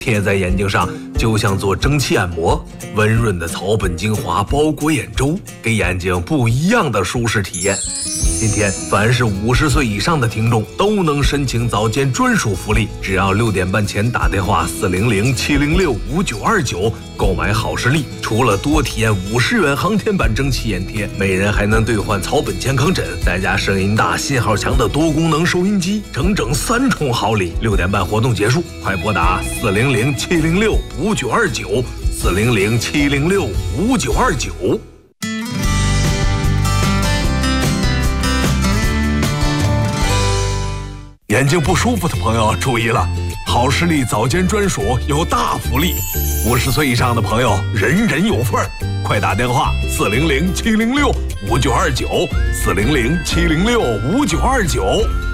贴在眼睛上就像做蒸汽按摩，温润的草本精华包裹眼周，给眼睛不一样的舒适体验。今天凡是50岁以上的听众都能申请早间专属福利，只要6点半前打电话400-706-5929购买好视力，除了多体验50元航天版蒸汽眼贴，每人还能兑换草本健康枕，再加声音大、信号强的多功能收音机，整整3重好礼。6点半活动结束，快拨打400-706-5929，400-706-5929。眼睛不舒服的朋友注意了，好视力早间专属有大福利，50岁以上的朋友人人有份儿，快打电话400-706-5929，400-706-5929。